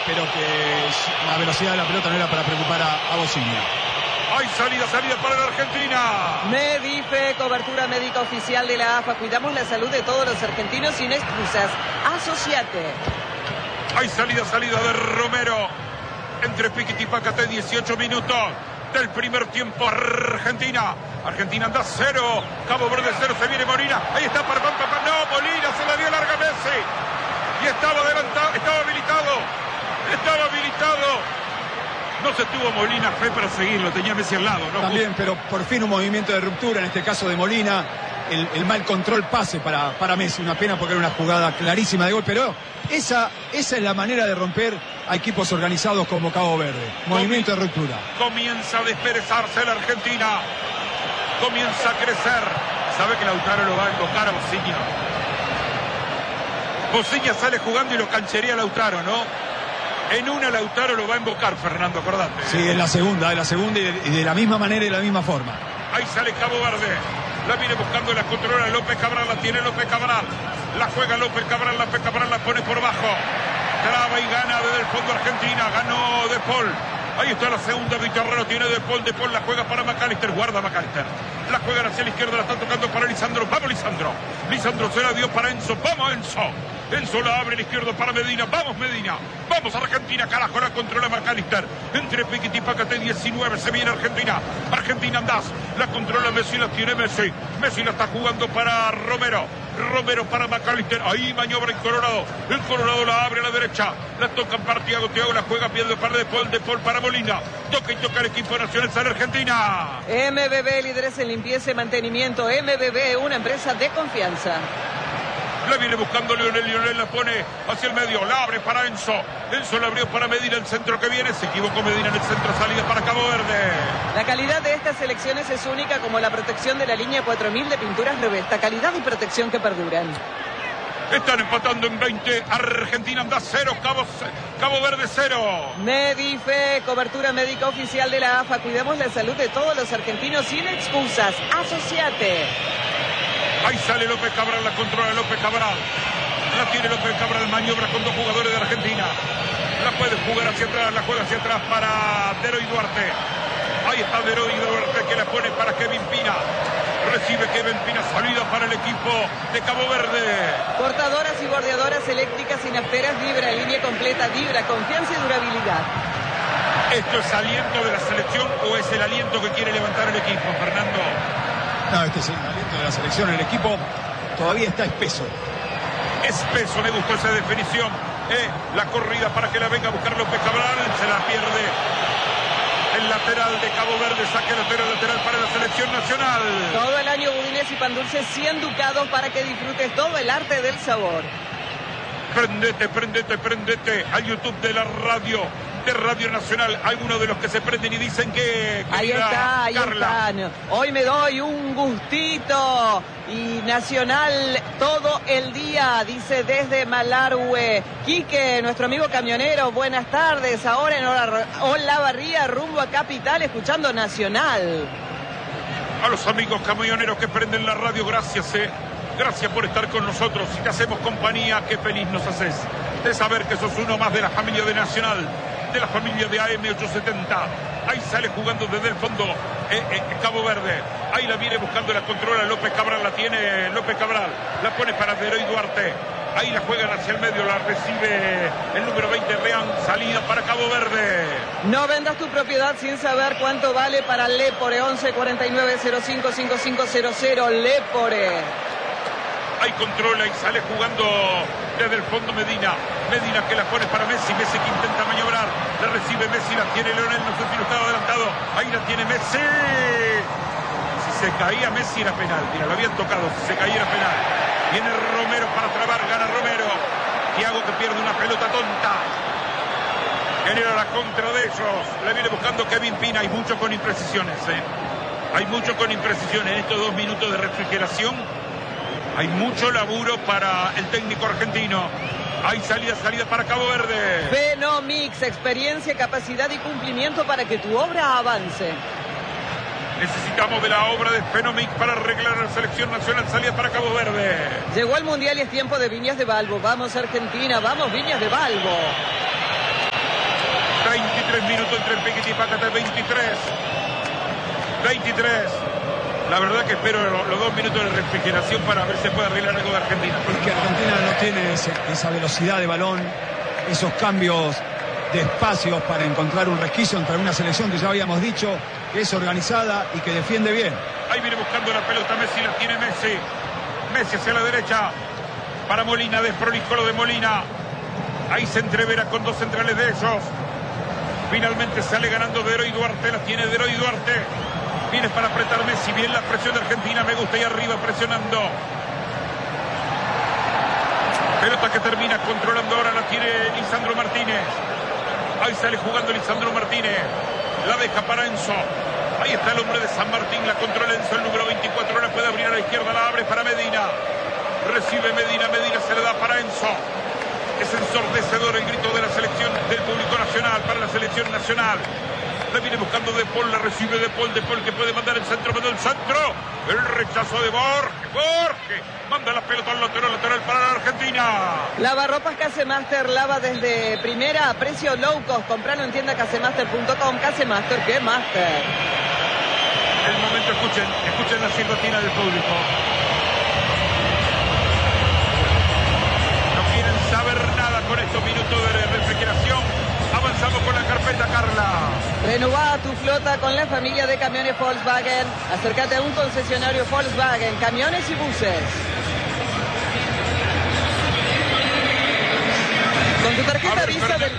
pero que la velocidad de la pelota no era para preocupar a Bosnia. Hay salida para la Argentina. Medife, cobertura médica oficial de la AFA. Cuidamos la salud de todos los argentinos sin excusas. Asociate. Hay salida de Romero. Entre Piquiti y Pacate, 18 minutos del primer tiempo. Argentina anda 0. Cabo Verde 0. Se viene Molina. Ahí está para no, Molina se la dio larga Messi. Y estaba adelantado, estaba habilitado. No se tuvo Molina fe para seguirlo, tenía Messi al lado, ¿no? También, pero por fin un movimiento de ruptura, en este caso de Molina, el mal control pase para Messi, una pena porque era una jugada clarísima de gol, pero esa es la manera de romper a equipos organizados como Cabo Verde, movimiento de ruptura. Comienza a desperezarse la Argentina, comienza a crecer, sabe que Lautaro lo va a invocar a Bosnia. Bosnia sale jugando y lo canchería Lautaro, ¿no? En una Lautaro lo va a invocar, Fernando, acordate. Sí, en la segunda y de la misma manera y de la misma forma. Ahí sale Cabo Verde. La viene buscando, la controla López Cabral, la tiene López Cabral. La juega López Cabral la pone por bajo. Traba y gana desde el fondo Argentina. Ganó De Paul. Ahí está la segunda, Vitorra lo tiene De Paul la juega para McAllister, guarda McAllister. La juegan hacia la izquierda, la está tocando para Lisandro. Vamos Lisandro. Lisandro se la dio para Enzo. Vamos Enzo. Enzo la abre a la izquierda para Medina. Vamos Medina. Vamos Argentina, carajo, la controla McAllister. Entre Piquiti y Pacate, 19, se viene Argentina. Argentina andás. La controla Messi, la tiene Messi. Messi la está jugando para Romero. Romero para McAllister. Ahí maniobra el Colorado. El Colorado la abre a la derecha. La toca para Thiago. Thiago la juega, pierde para De Paul para Molina. Toca y toca el equipo nacional de Argentina. MBB, líderes en limpieza y mantenimiento. MBB, una empresa de confianza. La viene buscando Lionel la pone hacia el medio, la abre para Enzo. Enzo la abrió para Medina, el centro que viene. Se equivocó Medina en el centro, salida para Cabo Verde. La calidad de estas selecciones es única, como la protección de la línea 4000 de pinturas Revesta. Calidad y protección que perduran. Están empatando en 20. Argentina anda 0, Cabo Verde 0. Medife, cobertura médica oficial de la AFA. Cuidemos la salud de todos los argentinos sin excusas. Asociate. Ahí sale López Cabral, la controla López Cabral. La tiene López Cabral, maniobra con dos jugadores de Argentina. La puede jugar hacia atrás, la juega hacia atrás para Deroy Duarte. Ahí está Deroy Duarte que la pone para Kevin Pina. Recibe Kevin Pina, salida para el equipo de Cabo Verde. Cortadoras y bordeadoras eléctricas y nafteras Vibra, línea completa Vibra, confianza y durabilidad. ¿Esto es aliento de la selección o es el aliento que quiere levantar el equipo, Fernando? No, este es el aliento de la selección. El equipo todavía está espeso. Espeso, me gustó esa definición. La corrida para que la venga a buscar López Cabral. Se la pierde el lateral de Cabo Verde. Saque lateral para la selección nacional. Todo el año budines y pan dulces 100 ducados para que disfrutes todo el arte del sabor. Prendete al YouTube de la radio. De Radio Nacional, algunos de los que se prenden y dicen que ahí están. Hoy me doy un gustito. Y Nacional todo el día, dice desde Malargüe. Quique, nuestro amigo camionero, buenas tardes. Ahora en Olavarría, rumbo a Capital, escuchando Nacional. A los amigos camioneros que prenden la radio, gracias, Gracias por estar con nosotros. Si te hacemos compañía, qué feliz nos haces de saber que sos uno más de la familia de Nacional, de la familia de AM870. Ahí sale jugando desde el fondo Cabo Verde. Ahí la viene buscando, la controla López Cabral, la tiene López Cabral. La pone para Deroy Duarte. Ahí la juegan hacia el medio, la recibe el número 20, Rean, salida para Cabo Verde. No vendas tu propiedad sin saber cuánto vale para Lepore, 11 49 05 5500, Lepore. Ahí controla y sale jugando desde el fondo Medina. Medina que la pone para Messi. Messi que intenta maniobrar. La recibe Messi, la tiene Leonel. No sé si lo estaba adelantado. Ahí la tiene Messi. Si se caía Messi era penal. Mira, lo habían tocado. Si se caía era penal. Viene Romero para trabar. Gana Romero. Thiago que pierde una pelota tonta. Genera la contra de ellos. La viene buscando Kevin Pina. Hay mucho con imprecisiones. Hay mucho con imprecisiones. En estos 2 minutos de refrigeración hay mucho laburo para el técnico argentino. Hay salida para Cabo Verde. Fenomix, experiencia, capacidad y cumplimiento para que tu obra avance. Necesitamos de la obra de Fenomix para arreglar la selección nacional. Salida para Cabo Verde. Llegó el Mundial y es tiempo de Viñas de Balbo. Vamos Argentina, vamos Viñas de Balbo. 23 minutos entre Piquet y Pácate, 23. La verdad que espero los 2 minutos de refrigeración para ver si puede arreglar algo de Argentina. Es que Argentina no tiene esa velocidad de balón, esos cambios de espacios para encontrar un resquicio entre una selección que ya habíamos dicho que es organizada y que defiende bien. Ahí viene buscando la pelota Messi, la tiene Messi. Messi hacia la derecha para Molina, desprolijo lo de Molina. Ahí se entrevera con 2 centrales de ellos. Finalmente sale ganando Deroy Duarte, la tiene Deroy Duarte. Viene para apretar Messi, bien la presión de Argentina, me gusta ahí arriba presionando. Pelota que termina controlando ahora, la tiene Lisandro Martínez. Ahí sale jugando Lisandro Martínez. La deja para Enzo. Ahí está el hombre de San Martín, la controla Enzo, el número 24. Ahora puede abrir a la izquierda, la abre para Medina. Recibe Medina, Medina se le da para Enzo. Es ensordecedor el grito de la selección, del público nacional, para la selección nacional. La viene buscando De Paul, la recibe De Paul que puede mandar el centro, mandó el centro. El rechazo de Borges manda la pelota al lateral para la Argentina. Lavarropas Casemaster, lava desde primera a precio low cost. Compralo en tienda casemaster.com. Casemaster, ¿qué master? El momento, escuchen la silbatina del público. No quieren saber nada con estos minutos de refrigeración. Avanzamos con la carpeta, Carla. Renová tu flota con la familia de camiones Volkswagen. Acércate a un concesionario Volkswagen, camiones y buses. Con tu tarjeta Visa del...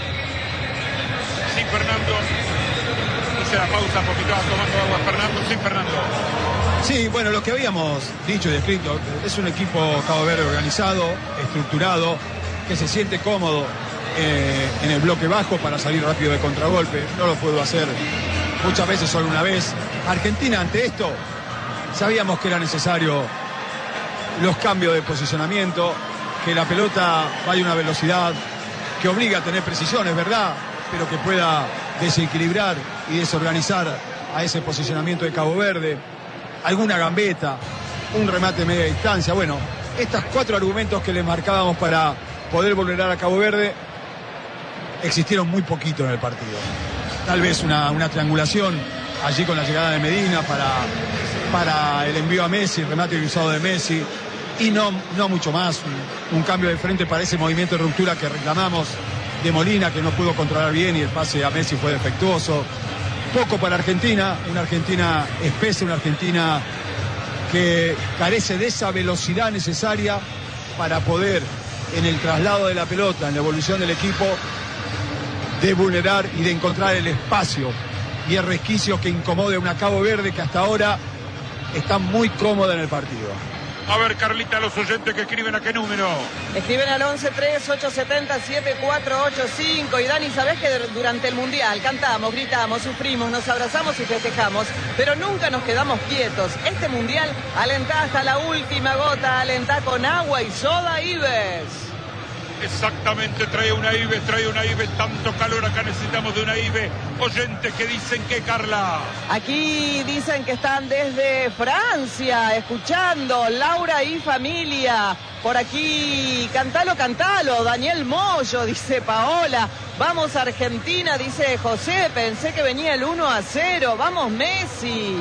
Sí, Fernando. Hice la pausa porque estaba tomando agua. Fernando, sí, Fernando. Sí, bueno, lo que habíamos dicho y descrito, es un equipo Cabo Verde organizado, estructurado, que se siente cómodo en el bloque bajo para salir rápido de contragolpe. No lo puedo hacer muchas veces, solo una vez. Argentina, ante esto, sabíamos que era necesario los cambios de posicionamiento, que la pelota vaya a una velocidad que obliga a tener precisión, es verdad, pero que pueda desequilibrar y desorganizar a ese posicionamiento de Cabo Verde. Alguna gambeta, un remate de media distancia. Bueno, estos 4 argumentos que le marcábamos para poder vulnerar a Cabo Verde existieron muy poquito en el partido. Tal vez una triangulación allí con la llegada de Medina para el envío a Messi, el remate cruzado de Messi, y no mucho más. Un cambio de frente para ese movimiento de ruptura que reclamamos de Molina, que no pudo controlar bien, y el pase a Messi fue defectuoso. Poco para Argentina, una Argentina espesa, una Argentina que carece de esa velocidad necesaria para poder, en el traslado de la pelota, en la evolución del equipo, de vulnerar y de encontrar el espacio y el resquicio que incomode a una Cabo Verde que hasta ahora está muy cómoda en el partido. A ver, Carlita, los oyentes que escriben, ¿a qué número? Escriben al 11-3-870-7485. Y Dani, ¿sabés que durante el Mundial cantamos, gritamos, sufrimos, nos abrazamos y festejamos? Pero nunca nos quedamos quietos. Este Mundial alentá hasta la última gota, alentá con agua y soda Ives. Exactamente, trae una Ives, tanto calor acá, necesitamos de una Ives. Oyentes que dicen que, Carla. Aquí dicen que están desde Francia, escuchando, Laura y familia. Por aquí, cantalo, Daniel Moyo, dice Paola. Vamos Argentina, dice José, pensé que venía el 1-0, vamos Messi.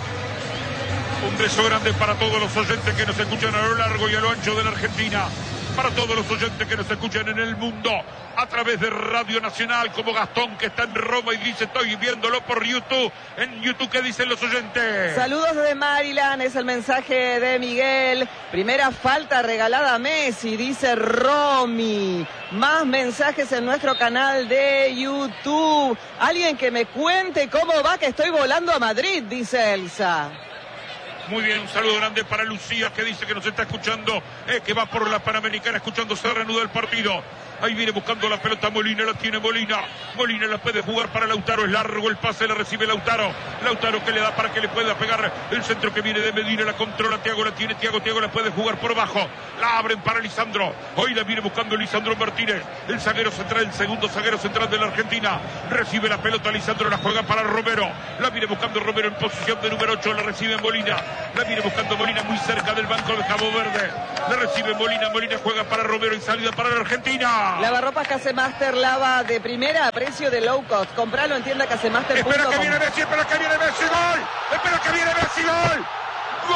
Un beso grande para todos los oyentes que nos escuchan a lo largo y a lo ancho de la Argentina. Para todos los oyentes que nos escuchan en el mundo a través de Radio Nacional, como Gastón, que está en Roma y dice: estoy viéndolo por YouTube. En YouTube, ¿qué dicen los oyentes? Saludos desde Maryland, es el mensaje de Miguel. Primera falta regalada a Messi, dice Romy. Más mensajes en nuestro canal de YouTube. Alguien que me cuente cómo va, que estoy volando a Madrid, dice Elsa. Muy bien, un saludo grande para Lucía, que dice que nos está escuchando, que va por la Panamericana, escuchando, se reanuda el partido. Ahí viene buscando la pelota Molina, la tiene Molina la puede jugar para Lautaro, es largo el pase, la recibe Lautaro que le da para que le pueda pegar el centro que viene de Medina, la controla Thiago, la tiene Thiago la puede jugar por abajo, la abren para Lisandro, hoy la viene buscando Lisandro Martínez, el zaguero central, el segundo zaguero central de la Argentina, recibe la pelota Lisandro, la juega para Romero, la viene buscando Romero en posición de número 8, la recibe Molina, la viene buscando Molina muy cerca del banco de Cabo Verde, la recibe Molina juega para Romero y salida para la Argentina. Argentina. Lavarropas Casemaster lava de primera a precio de low cost. Compralo en tienda casemaster.com. Espera que viene Messi, espera que viene Messi, gol. Espera que viene Messi, gol. ¡Gol!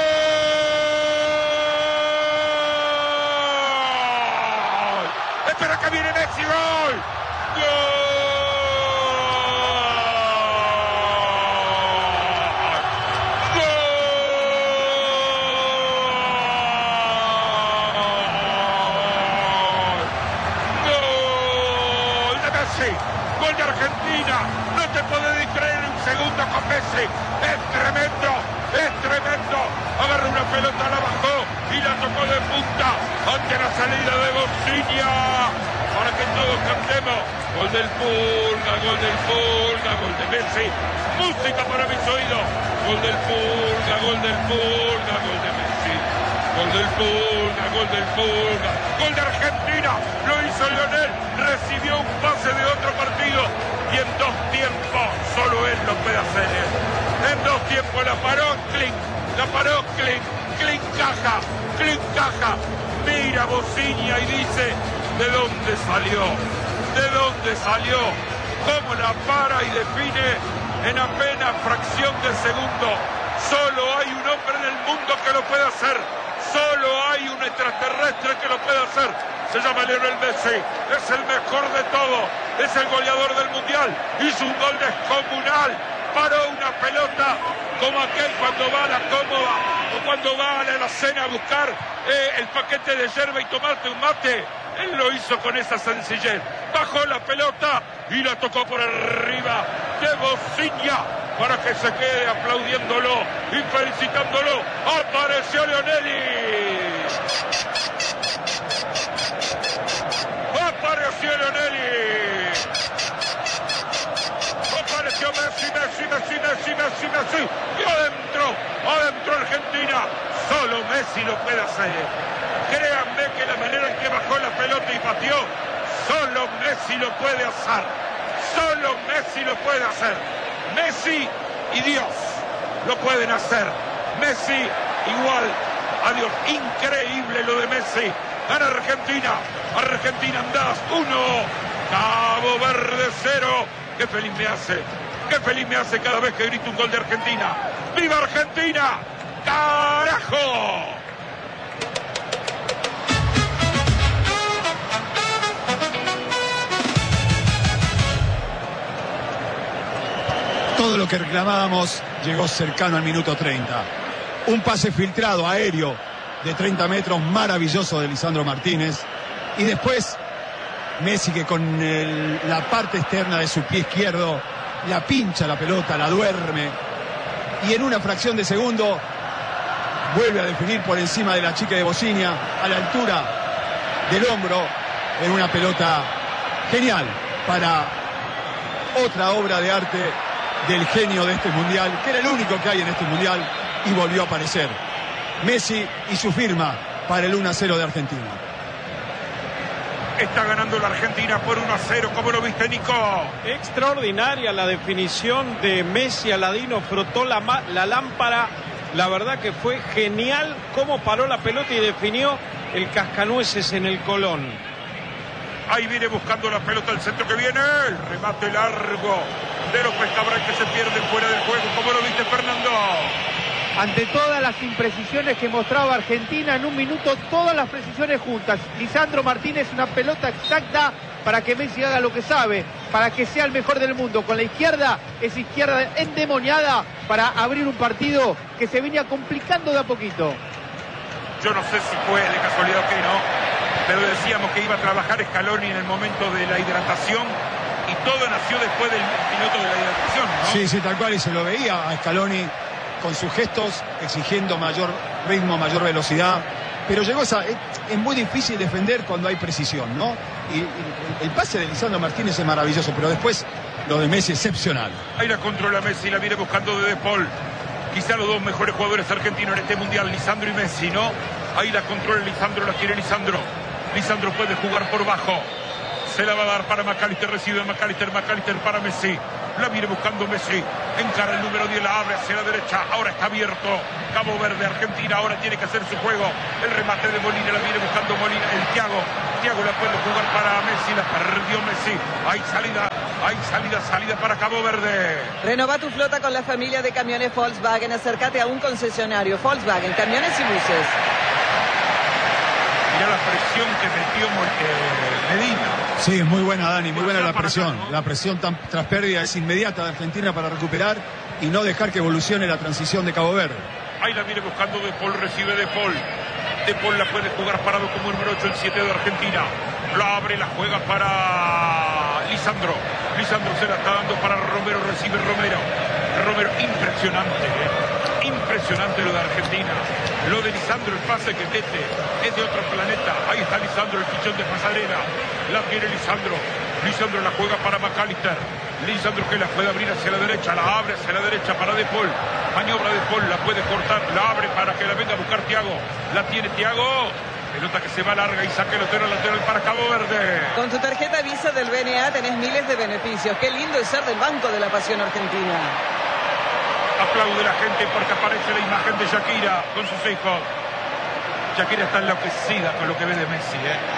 Espera que viene Messi, gol. ¡Gol! Gol de Argentina, no te podés creer un segundo con Messi, es tremendo, agarra una pelota, la bajó y la tocó de punta ante la salida de Bociña, para que todos cantemos, gol del Pulga, gol de Messi, música para mis oídos, gol del Pulga, gol de Messi. Gol del Pulga, gol de Argentina, lo hizo Lionel, recibió un pase de otro partido y en 2 tiempos solo él lo puede hacer. En 2 tiempos la paró Klink caja, mira Bociña y dice, ¿de dónde salió? ¿Cómo la para y define en apenas fracción de segundo? Solo hay un hombre en el mundo que lo puede hacer. Solo hay un extraterrestre que lo puede hacer. Se llama Lionel Messi. Es el mejor de todo. Es el goleador del mundial. Hizo un gol descomunal. Paró una pelota como aquel cuando va a la cómoda o cuando va a la cena a buscar el paquete de yerba y tomarte un mate. Él lo hizo con esa sencillez. Bajó la pelota y la tocó por arriba de Bociña para que se quede aplaudiéndolo y felicitándolo. Apareció Lionel. Apareció Messi. Y adentro Argentina. Solo Messi lo puede hacer. Créanme que la manera en que bajó la pelota y pateó, solo Messi lo puede hacer. Messi y Dios lo pueden hacer. Messi igual a Dios. Increíble lo de Messi. Gana Argentina andás 1, Cabo Verde 0. Qué feliz me hace cada vez que grito un gol de Argentina. ¡Viva Argentina! ¡Carajo! Todo lo que reclamábamos llegó cercano al minuto 30. Un pase filtrado aéreo de 30 metros maravilloso de Lisandro Martínez. Y después Messi, que con la parte externa de su pie izquierdo la pincha la pelota, la duerme. Y en una fracción de segundo vuelve a definir por encima de la chica de Bociña, a la altura del hombro, en una pelota genial para otra obra de arte del genio de este mundial, que era el único que hay en este mundial, y volvió a aparecer Messi y su firma para el 1-0 de Argentina. Está ganando la Argentina por 1-0, ¿cómo lo viste, Nico? Extraordinaria la definición de Messi. Aladino frotó la lámpara. La verdad que fue genial cómo paró la pelota y definió el cascanueces en el Colón. Ahí viene buscando la pelota al centro que viene. El remate largo de López Cabral que se pierde fuera del juego. ¿Cómo lo viste, Fernando? Ante todas las imprecisiones que mostraba Argentina, en un minuto todas las precisiones juntas. Lisandro Martínez, una pelota exacta para que Messi haga lo que sabe, para que sea el mejor del mundo. Con la izquierda, esa izquierda endemoniada para abrir un partido que se venía complicando de a poquito. Yo no sé si fue de casualidad o qué, ¿no? Pero decíamos que iba a trabajar Scaloni en el momento de la hidratación y todo nació después del minuto de la hidratación, ¿no? Sí, tal cual, y se lo veía a Scaloni con sus gestos, exigiendo mayor ritmo, mayor velocidad, pero llegó es muy difícil defender cuando hay precisión, ¿no? Y el pase de Lisandro Martínez es maravilloso, pero después lo de Messi excepcional. Ahí la controla Messi, la viene buscando de Paul. Quizá los dos mejores jugadores argentinos en este mundial, Lisandro y Messi, ¿no? Ahí la controla Lisandro, la quiere Lisandro. Lisandro puede jugar por bajo. Se la va a dar para McAllister, recibe McAllister para Messi. La viene buscando Messi. Encara el número 10, la abre hacia la derecha. Ahora está abierto. Cabo Verde, Argentina. Ahora tiene que hacer su juego. El remate de Molina. La viene buscando Molina. El Thiago la puede jugar para Messi. La perdió Messi. Hay salida para Cabo Verde. Renova tu flota con la familia de camiones Volkswagen. Acércate a un concesionario. Volkswagen, camiones y buses. Mirá la presión que metió Medina. Sí, es muy buena, Dani, muy buena la presión. Acá, ¿no? La presión tras pérdida es inmediata de Argentina para recuperar y no dejar que evolucione la transición de Cabo Verde. Ahí la viene buscando De Paul, recibe De Paul. De Paul la puede jugar parado como número 8, el 7 de Argentina. La abre, la juega para Lisandro. Lisandro se la está dando para Romero, recibe Romero. Romero, impresionante, impresionante lo de Argentina. Lo de Lisandro, el pase que mete es de otro planeta. Ahí está Lisandro, el fichón de pasarela. La tiene Lisandro. Lisandro la juega para McAllister. Lisandro que la puede abrir hacia la derecha. La abre hacia la derecha para De Paul. Maniobra De Paul, la puede cortar. La abre para que la venga a buscar Thiago. La tiene Thiago. Pelota que se va larga y saque el lateral para Cabo Verde. Con tu tarjeta Visa del BNA tenés miles de beneficios. Qué lindo es ser del Banco de la Pasión Argentina. Aplaude la gente porque aparece la imagen de Shakira con sus hijos. Shakira está enloquecida con lo que ve de Messi,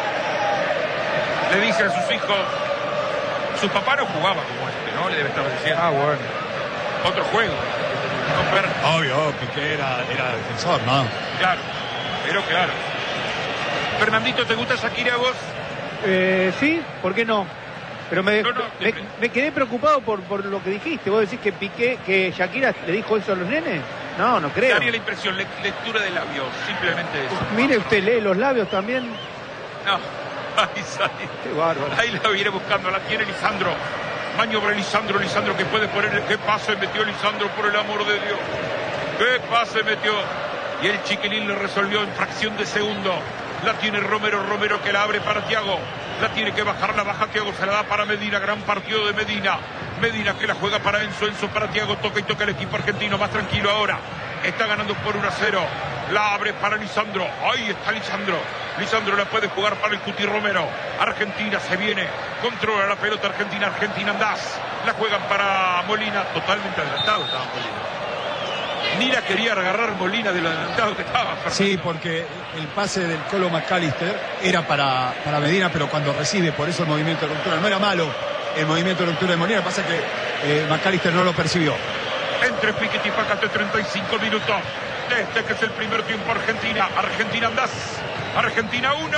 Le dice a sus hijos, su papá no jugaba como este, ¿no? Le debe estar diciendo. Bueno. Otro juego. Obvio, Piqué era defensor, ¿no? Claro, pero claro. Fernandito, ¿te gusta Shakira a vos? Sí, ¿por qué no? Pero me quedé preocupado por lo que dijiste. ¿Vos decís que Piqué, que Shakira le dijo eso a los nenes? No creo. Daría la impresión, lectura de labios, simplemente eso. Mire, usted lee los labios también. No, ahí sale. Qué bárbaro. Ahí la viene buscando, la tiene Lisandro. Maniobra Lisandro que puede poner. ¿Qué pase metió Lisandro, por el amor de Dios? ¿Qué pase metió? Y el chiquilín le resolvió en fracción de segundo. La tiene Romero que la abre para Thiago. La tiene que bajar, la baja Thiago, se la da para Medina. Gran partido de Medina. Medina que la juega para Enzo para Thiago. Toca el equipo argentino, más tranquilo ahora. Está ganando por 1-0. La abre para Lisandro. Ahí está Lisandro. Lisandro la puede jugar para el Cuti Romero. Argentina se viene. Controla la pelota Argentina. Andás. La juegan para Molina. Totalmente adelantado estaba Molina. Ni la quería agarrar Molina de lo adelantado que estaba. Sí, porque el pase del Colo McAllister era para Medina, pero cuando recibe, por eso el movimiento de ruptura. No era malo el movimiento de ruptura de Molina, pasa que McAllister no lo percibió. Entre Piquet y Pácate, 35 minutos. Este que es el primer tiempo Argentina. Argentina Andás. Argentina 1.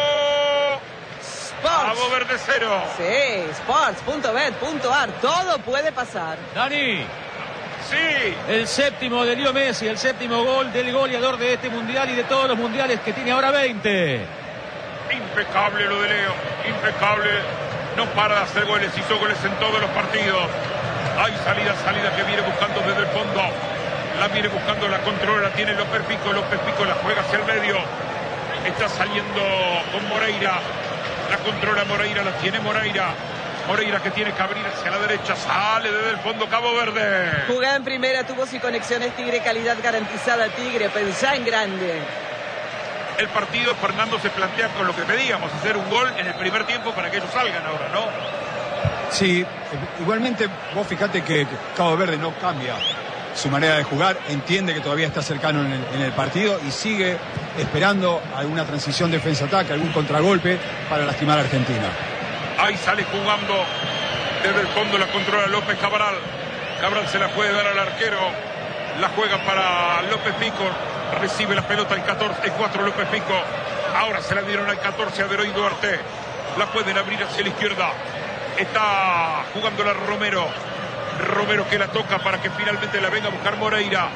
Cabo Verde 0. Sí, sports.bet.ar. Todo puede pasar. Dani. Sí. El séptimo de Leo Messi, el séptimo gol del goleador de este mundial y de todos los mundiales que tiene ahora 20. Impecable lo de Leo, impecable. No para de hacer goles, hizo goles en todos los partidos. Hay salida que viene buscando desde el fondo. La viene buscando, la controla, la tiene López Pico la juega hacia el medio. Está saliendo con Moreira. La controla Moreira, la tiene Moreira que tiene que abrir hacia la derecha, sale desde el fondo Cabo Verde. Jugá en primera, tubos y conexiones Tigre, calidad garantizada Tigre, pensá en grande. El partido, Fernando, se plantea con lo que pedíamos, hacer un gol en el primer tiempo para que ellos salgan ahora, ¿no? Sí, igualmente vos fijate que Cabo Verde no cambia su manera de jugar, entiende que todavía está cercano en el partido y sigue esperando alguna transición defensa-ataque, algún contragolpe para lastimar a Argentina. Ahí sale jugando desde el fondo, la controla López Cabral. Cabral se la puede dar al arquero. La juega para López Pico. Recibe la pelota el 4 López Pico. Ahora se la dieron al 14 a Veroy Duarte. La pueden abrir hacia la izquierda. Está jugando la Romero. Romero que la toca para que finalmente la venga a buscar Moreira.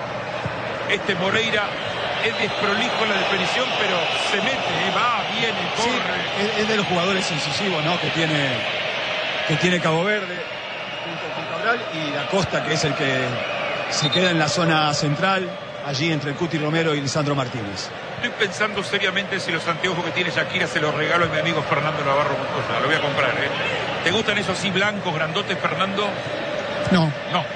Moreira es desprolijo en la definición, pero se mete, va, viene, corre. Sí, es de los jugadores incisivos, ¿no? que tiene Cabo Verde junto con Cabral y Da Costa, que es el que se queda en la zona central, allí entre el Cuti Romero y Lisandro Martínez. Estoy pensando seriamente si los anteojos que tiene Shakira se los regalo a mi amigo Fernando Navarro Montoya. Lo voy a comprar, ¿Te gustan esos así blancos, grandotes, Fernando? No.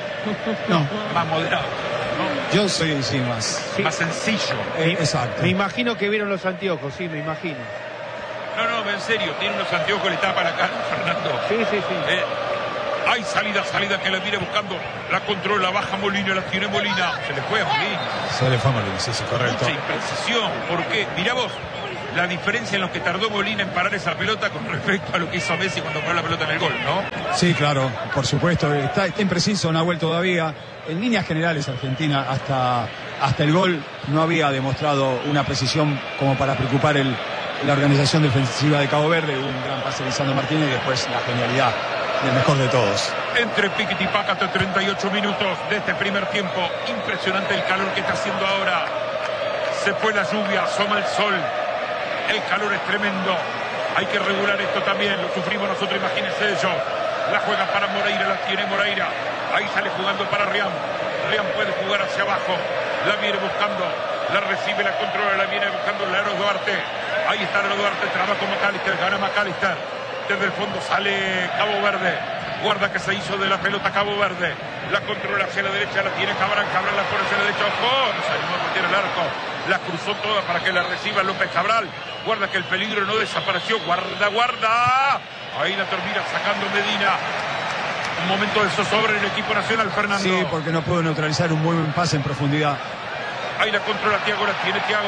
Más moderado, ¿no? Yo soy más sencillo. Exacto. Me imagino que vieron los anteojos, sí, me imagino. No, en serio, tiene unos anteojos que le tapa la cara, Fernando. Sí. Hay salida que la viene buscando. La controla, baja Molina, la tiene Molina. Se le fue a Molina. Se le fue a Molina, sí, correcto. Mucha imprecisión. ¿Por qué? Mirá vos la diferencia en lo que tardó Molina en parar esa pelota con respecto a lo que hizo Messi cuando paró la pelota en el gol, ¿no? Sí, claro, por supuesto. Está impreciso Nahuel todavía. En líneas generales, Argentina hasta el gol no había demostrado una precisión como para preocupar la organización defensiva de Cabo Verde. Un gran pase de Lisandro Martínez y después la genialidad del mejor de todos. Entre piquiti y paca hasta 38 minutos de este primer tiempo. Impresionante el calor que está haciendo ahora. Se fue la lluvia, asoma el sol. El calor es tremendo. Hay que regular esto también. Lo sufrimos nosotros, imagínense ellos. La juega para Moreira, la tiene Moreira. Ahí sale jugando para Riam. Riam puede jugar hacia abajo. La viene buscando. La recibe, la controla, la viene buscando Laro Duarte. Ahí está Laro Duarte, trabaja con McAllister, gana McAllister. Desde el fondo sale Cabo Verde. Guarda que se hizo de la pelota Cabo Verde. La controla hacia la derecha, la tiene Cabral. Cabral la pone hacia la derecha. ¡Ojo! No se animó a meter el arco. La cruzó toda para que la reciba López Cabral. Guarda que el peligro no desapareció. Guarda. Ahí la termina sacando Medina. Un momento de zozobra en el equipo nacional, Fernando. Sí, porque no pudo neutralizar un muy buen pase en profundidad. Ahí la controla Thiago, la tiene Thiago.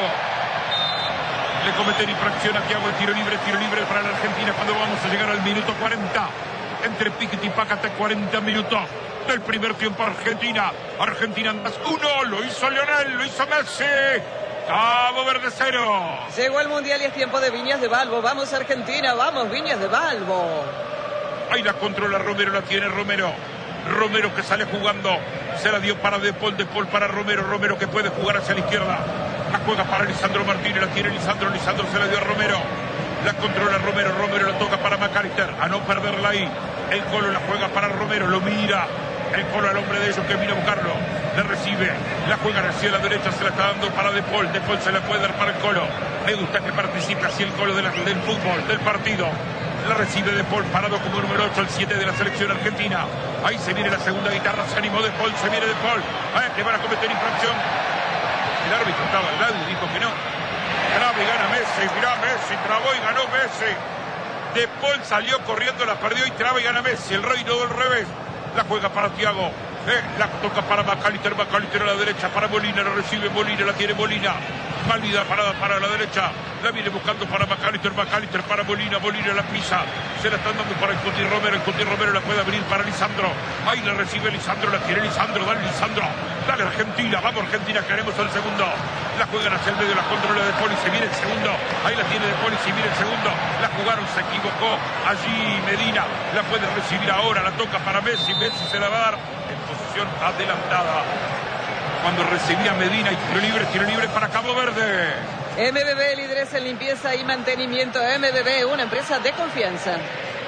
Le cometen infracción a Thiago, el tiro libre para la Argentina cuando vamos a llegar al minuto 40. Entre piquete y pácate, 40 minutos del primer tiempo. Argentina más 1, lo hizo Lionel, lo hizo Messi. Cabo Verde 0. Llegó el Mundial y es tiempo de Viñas de Balbo. Vamos Argentina, vamos Viñas de Balbo. Ahí la controla Romero, la tiene Romero. Romero que sale jugando. Se la dio para De Paul para Romero. Romero que puede jugar hacia la izquierda. La juega para Lisandro Martínez, la tiene Lisandro se la dio a Romero. La controla Romero la toca para McAllister. A no perderla ahí. El Colo la juega para Romero, lo mira. El Colo al hombre de ellos que viene a buscarlo. La recibe, la juega hacia la derecha, se la está dando para De Paul se la puede dar para el Colo. Me gusta que participe así el Colo del fútbol, del partido. La recibe De Paul, parado como número 8, el 7 de la selección argentina. Ahí se viene la segunda guitarra, se animó De Paul, se viene De Paul. Le van a cometer infracción. El árbitro estaba al lado y dijo que no. Traba y gana Messi, mirá Messi, trabó y ganó Messi. De Paul salió corriendo, la perdió y traba y gana Messi. El rey no del revés. La juega para Thiago. La toca para McAllister a la derecha, para Molina, la recibe Molina, la tiene Molina. Válida parada para la derecha. La viene buscando para McAllister para Molina la pisa. Se la están dando para el Cuti Romero la puede abrir para Lisandro. Ahí la recibe Lisandro, la tiene Lisandro, dale Argentina, vamos Argentina, queremos el segundo. La juegan hacia el medio, la controla De Paul y se viene el segundo. Ahí la tiene De Paul y se viene el segundo. La jugaron, se equivocó. Allí Medina la puede recibir ahora, la toca para Messi se la va a dar en posición adelantada. Cuando recibía Medina y tiro libre para Cabo Verde. MBB, líderes en limpieza y mantenimiento. MBB, una empresa de confianza.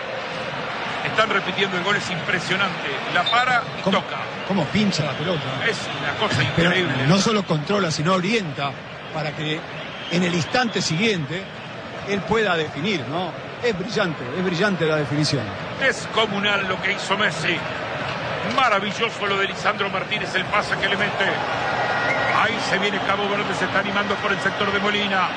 Están repitiendo el gol, es impresionante. La para y toca. ¿Cómo pincha la pelota? Es una cosa increíble. Pero no solo controla, sino orienta para que en el instante siguiente él pueda definir, ¿no? Es brillante la definición. Descomunal lo que hizo Messi. Maravilloso lo de Lisandro Martínez, el pase que le mete. Ahí se viene Cabo Verde, se está animando por el sector de Molina.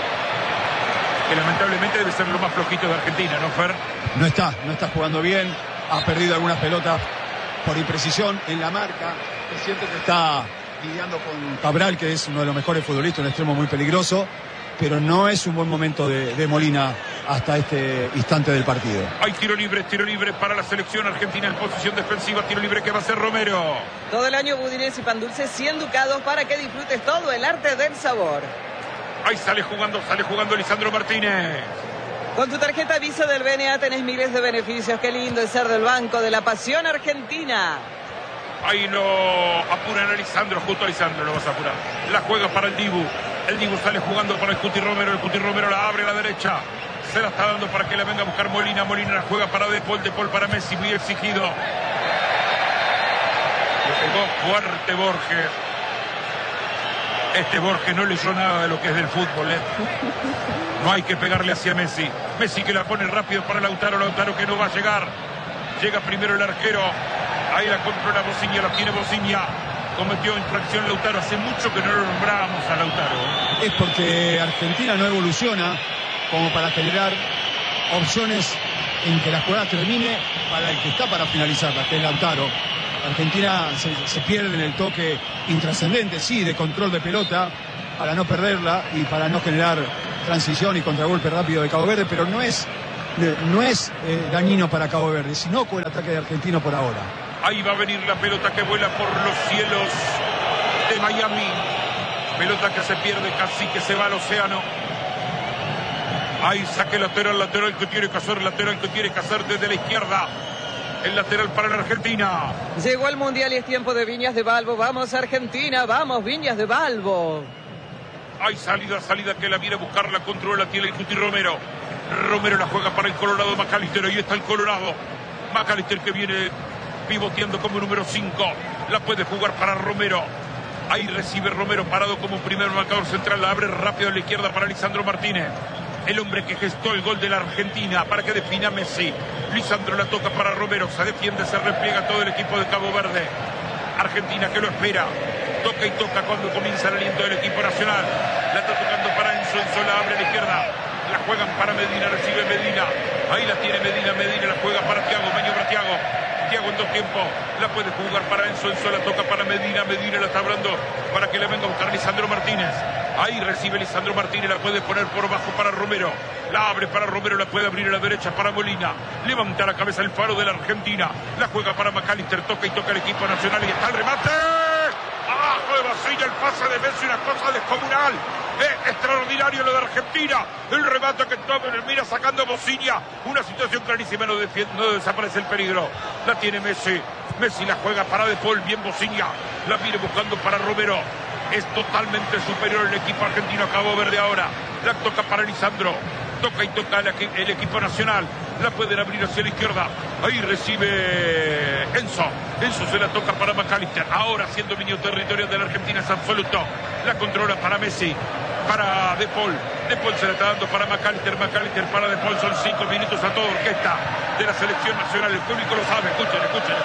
Que lamentablemente debe ser lo más flojito de Argentina, ¿no, Fer? No está jugando bien. Ha perdido algunas pelotas por imprecisión en la marca. Se siente que está lidiando con Cabral, que es uno de los mejores futbolistas, un extremo muy peligroso. Pero no es un buen momento de Molina hasta este instante del partido. Hay tiro libre para la selección argentina en posición defensiva. Tiro libre que va a ser Romero. Todo el año budines y pan dulce 100 ducados para que disfrutes todo el arte del sabor. Ahí sale jugando Lisandro Martínez. Con tu tarjeta Visa del BNA tenés miles de beneficios. Qué lindo es ser del Banco de la Pasión Argentina. Ahí lo apuran a Lisandro, justo a Lisandro lo vas a apurar. La juega para el Dibu. El Dibu sale jugando para el Cuti Romero la abre a la derecha. Se la está dando para que la venga a buscar Molina la juega para De Paul para Messi, muy exigido. Le pegó fuerte Borges. Este Borges no le hizo nada de lo que es del fútbol, ¿eh? No hay que pegarle hacia Messi. Messi que la pone rápido para Lautaro que no va a llegar. Llega primero el arquero. Ahí la controla Bociña, la tiene Bociña. Cometió infracción Lautaro. Hace mucho que no lo nombrábamos a Lautaro. Es porque Argentina no evoluciona como para generar opciones en que la jugada termine para el que está para finalizarla, que es Lautaro. Argentina se pierde en el toque intrascendente, sí, de control de pelota, para no perderla y para no generar transición y contragolpe rápido de Cabo Verde, pero no es dañino para Cabo Verde, sino con el ataque de Argentino por ahora. Ahí va a venir la pelota que vuela por los cielos de Miami. Pelota que se pierde, casi que se va al océano. Ahí saque lateral que tiene que hacer desde la izquierda. El lateral para la Argentina. Llegó el Mundial y es tiempo de Viñas de Balbo. Vamos Argentina, vamos Viñas de Balbo. Hay salida que la viene a buscar, la controla, tiene el Cuti Romero. Romero la juega para el Colorado McAllister. Ahí está el Colorado. McAllister que viene pivoteando como número 5. La puede jugar para Romero. Ahí recibe Romero parado como primer marcador central. La abre rápido a la izquierda para Lisandro Martínez. El hombre que gestó el gol de la Argentina para que defina Messi. Lisandro la toca para Romero. Se defiende, se repliega todo el equipo de Cabo Verde. Argentina que lo espera. Toca y toca cuando comienza el aliento del equipo nacional. La está tocando para Enzo. Enzo la abre a la izquierda. La juegan para Medina, recibe Medina. Ahí la tiene Medina la juega para Thiago. Maniobra Thiago en 2 tiempos. La puede jugar para Enzo. Enzo la toca para Medina la está hablando para que le venga a buscar Lisandro Martínez. Ahí recibe Lisandro Martínez, la puede poner por bajo para Romero. La abre para Romero, la puede abrir a la derecha para Molina. Levanta la cabeza el faro de la Argentina. La juega para McAllister, toca y toca el equipo nacional y está el remate. Abajo de Basilla, el pase de Messi, una cosa descomunal. Es extraordinario lo de Argentina. El remate que termina sacando a Bosiña. Una situación clarísima, no desaparece el peligro. La tiene Messi. Messi la juega para De Paul, bien Bosiña. La viene buscando para Romero. Es totalmente superior el equipo argentino a Cabo Verde ahora. La toca para Lisandro. Toca y toca el equipo nacional. La pueden abrir hacia la izquierda. Ahí recibe Enzo. Enzo se la toca para McAllister. Ahora siendo dominio territorial de la Argentina es absoluto. La controla para Messi. Para De Paul. De Paul se la está dando para McAllister. McAllister para De Paul. Son 5 minutos a toda orquesta de la selección nacional. El público lo sabe. Escuchen.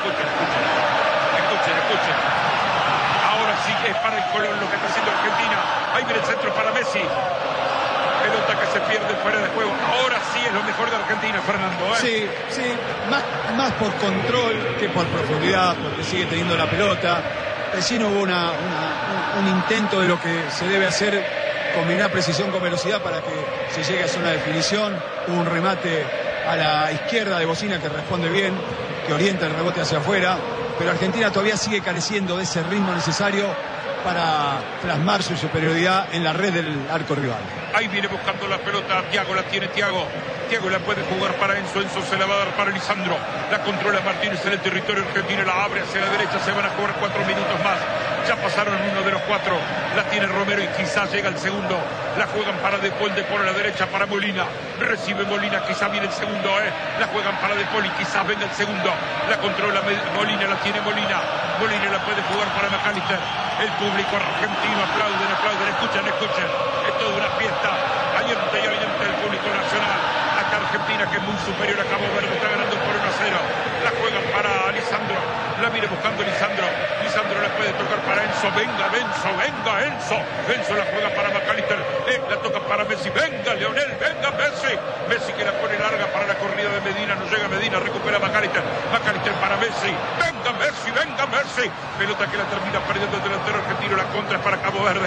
Ahora sí que es para el Colón lo que está haciendo Argentina. Ahí viene el centro para Messi. Pelota que se pierde fuera de juego. Ahora sí es lo mejor de Argentina, Fernando. Sí, más por control que por profundidad, porque sigue teniendo la pelota. Recién hubo un intento de lo que se debe hacer, combinar precisión con velocidad para que se llegue a zona de definición. Hubo un remate a la izquierda de Bocina que responde bien, que orienta el rebote hacia afuera. Pero Argentina todavía sigue careciendo de ese ritmo necesario para plasmar su superioridad en la red del arco rival. Ahí viene buscando la pelota, Thiago la tiene Thiago la puede jugar para Enzo, Enzo se la va a dar para Lisandro, la controla Martínez en el territorio argentino, la abre hacia la derecha, se van a jugar 4 minutos más, ya pasaron uno de los 4, la tiene Romero y quizás llega el segundo, la juegan para De Paul a la derecha para Molina, recibe Molina, quizás viene el segundo, la juegan para De Paul y quizás venga el segundo, la controla Molina, la tiene Molina la puede jugar para McAllister, el público argentino aplauden, escuchen, es toda una fiesta, alienta el público nacional. Acá Argentina, que es muy superior a Cabo Verde, está ganando por 1-0. La juegan para Lisandro, la viene buscando Lisandro la puede tocar para Enzo, venga Enzo la juega para McAllister, la toca para Messi, venga Leonel, venga Messi que la pone larga para la corrida de Medina, no llega Medina, recupera McAllister para Messi, venga Messi, pelota que la termina perdiendo el delantero argentino, la contra es para Cabo Verde.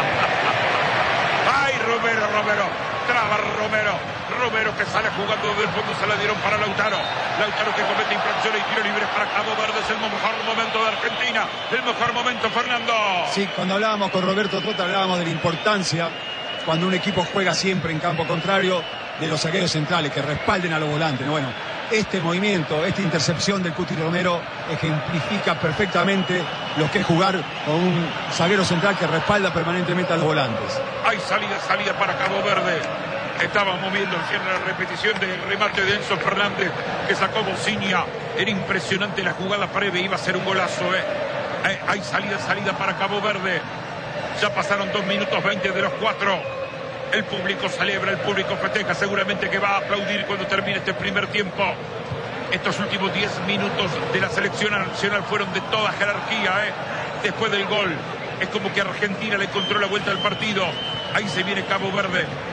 ¡Ay, Romero! Traba Romero que sale jugando desde el fondo, se la dieron para Lautaro que comete infracciones y tiro libre para Cabo Verde. Es el mejor momento de Argentina, el mejor momento, Fernando. Sí, cuando hablábamos con Roberto Trota hablábamos de la importancia cuando un equipo juega siempre en campo contrario de los zagueros centrales que respalden a los volantes. Bueno, este movimiento, esta intercepción del Cuti Romero ejemplifica perfectamente lo que es jugar con un zaguero central que respalda permanentemente a los volantes. Hay salida para Cabo Verde. Estábamos viendo en la repetición del remate de Enzo Fernández que sacó Bociña. Era impresionante la jugada previa, iba a ser un golazo. Hay salida para Cabo Verde. Ya pasaron 2 minutos 20 de los 4. El público celebra, el público festeja, seguramente que va a aplaudir cuando termine este primer tiempo. Estos últimos 10 minutos de la selección nacional fueron de toda jerarquía, después del gol. Es como que Argentina le encontró la vuelta al partido. Ahí se viene Cabo Verde.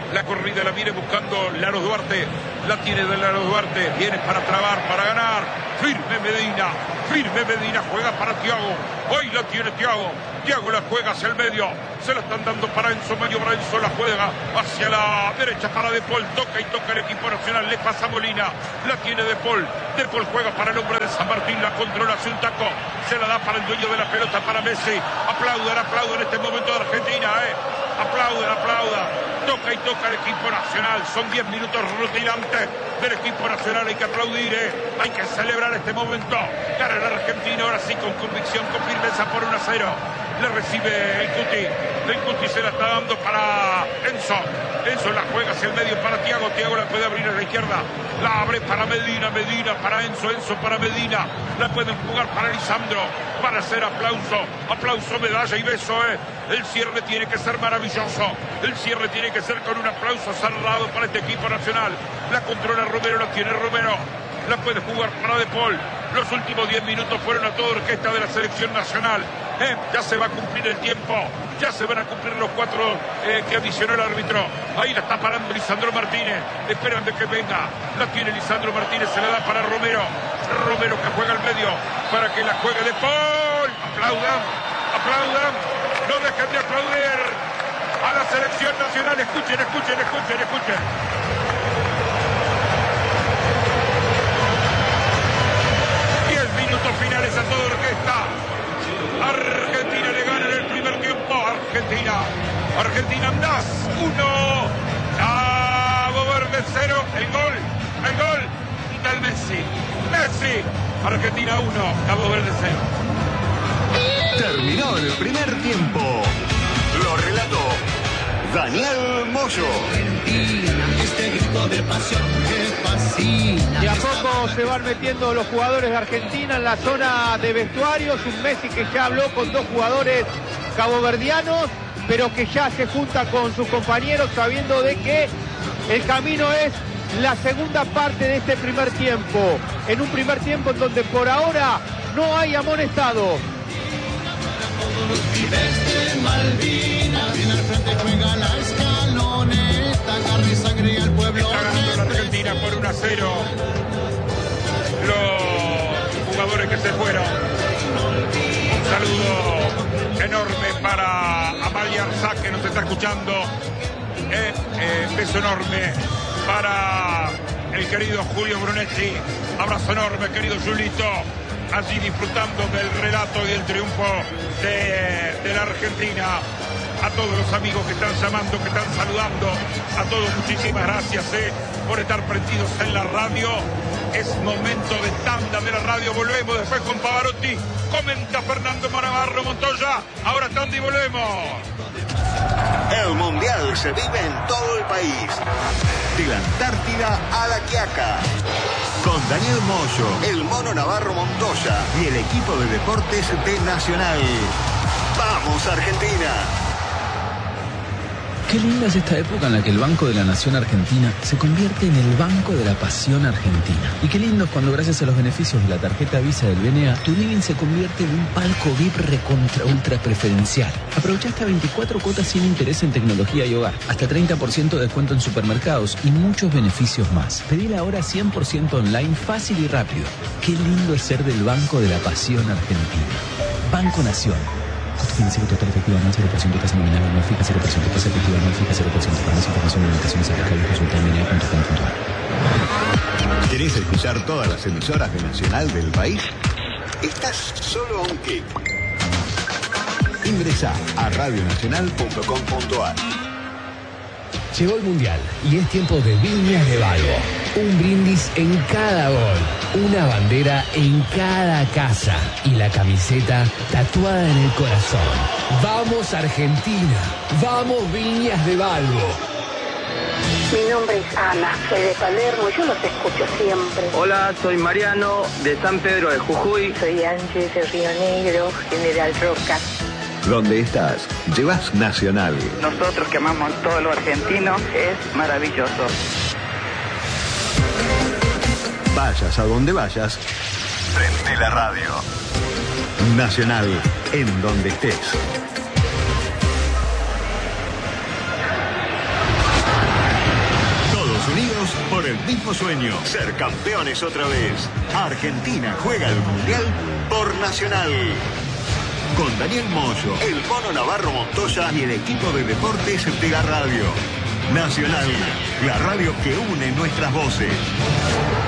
La corrida la viene buscando Laro Duarte. La tiene de Laro Duarte. Viene para trabar, para ganar. Firme Medina. Juega para Thiago. Hoy la tiene Thiago. Thiago la juega hacia el medio. Se la están dando para Enzo. Maniobra Enzo, la juega hacia la derecha para De Paul. Toca el equipo nacional. Le pasa a Molina. La tiene De Paul. De Paul juega para el hombre de San Martín. La controla hacia un taco. Se la da para el dueño de la pelota, para Messi. Aplaudan en este momento de Argentina. Aplaudan. Toca el equipo nacional. Son 10 minutos rutinantes del equipo nacional. Hay que aplaudir, hay que celebrar este momento. Gana el argentino, ahora sí, con convicción, con firmeza por 1-0. Le recibe el Cuti se la está dando para Enzo. Enzo la juega hacia el medio para Thiago. Thiago la puede abrir a la izquierda. La abre para Medina para Enzo. Enzo para Medina. La pueden jugar para Lisandro. Para hacer aplauso, medalla y beso. El cierre tiene que ser maravilloso. El cierre tiene que ser con un aplauso cerrado para este equipo nacional. La controla Romero, la tiene Romero. La puede jugar para De Paul. Los últimos 10 minutos fueron a toda orquesta de la selección nacional. Ya se va a cumplir el tiempo. Ya se van a cumplir los 4 que adicionó el árbitro. Ahí la está parando Lisandro Martínez. Esperan de que venga. La tiene Lisandro Martínez. Se la da para Romero. Romero que juega al medio para que la juegue De Paul. Aplaudan. No dejen de aplaudir a la selección nacional. Escuchen. 10 minutos finales a toda orquesta. Argentina le gana en el primer tiempo. Argentina andás 1. Cabo Verde 0. El gol. Y tal Messi. Argentina 1. Cabo Verde 0. Terminó el primer tiempo. Lo relató Daniel Moyo. Este grito de pasión que fascina. Y a poco se van metiendo los jugadores de Argentina en la zona de vestuarios. Un Messi que ya habló con 2 jugadores caboverdianos, pero que ya se junta con sus compañeros sabiendo de que el camino es la segunda parte de este primer tiempo. En un primer tiempo en donde por ahora no hay amonestado. Los pibes de Malvinas, en el frente juega la escaloneta, carne y sangre al pueblo. Está ganando la Argentina por 1-0. Los jugadores que se fueron. Un saludo enorme para Amalia Arzac, que nos está escuchando. Beso enorme para el querido Julio Brunetti. Abrazo enorme, querido Julito. Allí disfrutando del relato y del triunfo de la Argentina. A todos los amigos que están llamando, que están saludando, a todos muchísimas gracias por estar prendidos en la radio. Es momento de tanda de la radio. Volvemos después con Pavarotti. Comenta Fernando Navarro Montoya. Ahora tanda y volvemos. El Mundial se vive en todo el país. De la Antártida a La Quiaca. Con Daniel Moyo, el Mono Navarro Montoya y el equipo de deportes de Nacional. ¡Vamos, Argentina! Qué linda es esta época en la que el Banco de la Nación Argentina se convierte en el Banco de la Pasión Argentina. Y qué lindo es cuando, gracias a los beneficios de la tarjeta Visa del BNA, tu living se convierte en un palco VIP recontra ultra preferencial. Aprovecha hasta 24 cuotas sin interés en tecnología y hogar, hasta 30% de descuento en supermercados y muchos beneficios más. Pedila ahora 100% online, fácil y rápido. Qué lindo es ser del Banco de la Pasión Argentina. Banco Nación. Costo financiero total efectivo anual 0% tasa nominal anual fija 0% tasa efectiva anual fija 0%. Para más información y limitaciones aplicables consulta en BNA.com.ar. ¿Querés escuchar todas las emisoras de Nacional del país? Estás solo a un clic. Ingresa a radionacional.com.ar. Llegó el Mundial y es tiempo de Viñas de Valvo. Un brindis en cada gol, una bandera en cada casa y la camiseta tatuada en el corazón. ¡Vamos Argentina! ¡Vamos Viñas de Valvo! Mi nombre es Ana, soy de Palermo y yo los escucho siempre. Hola, soy Mariano de San Pedro de Jujuy. Soy Ángel de Río Negro, General Roca. Donde estás, llevas Nacional. Nosotros que amamos todo lo argentino, es maravilloso. Vayas a donde vayas, prende la radio. Nacional, en donde estés. mismo sueño, ser campeones otra vez. Argentina juega el Mundial por Nacional. Con Daniel Moyo, el Mono Navarro Montoya y el equipo de deportes de la radio. Nacional, la radio que une nuestras voces.